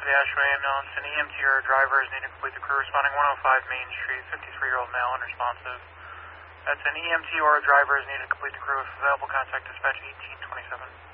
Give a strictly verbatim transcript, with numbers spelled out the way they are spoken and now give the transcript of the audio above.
Ashway ambulance. An E M T or a driver is needed to complete the crew responding one oh five Main Street, fifty-three-year-old male unresponsive. That's an E M T or a driver is needed to complete the crew. If available, contact dispatch eighteen twenty-seven.